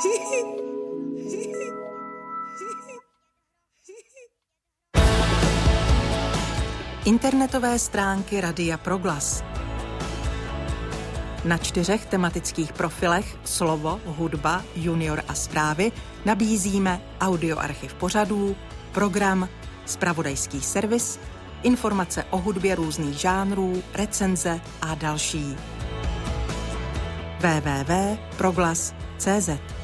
Internetové stránky Radia Proglas. Na 4 tematických profilech Slovo, hudba, junior a zprávy nabízíme audioarchiv pořadů, program, zpravodajský servis, informace o hudbě různých žánrů, recenze a další. www.proglas.cz